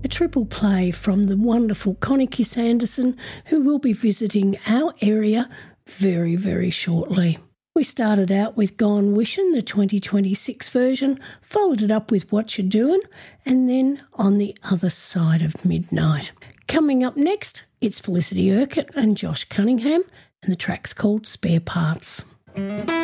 a triple play from the wonderful Connie Sanderson, who will be visiting our area very, very shortly. We started out with Gone Wishin', the 2026 version, followed it up with What You Doin', and then On the Other Side of Midnight. Coming up next, it's Felicity Urquhart and Josh Cunningham, and the track's called Spare Parts.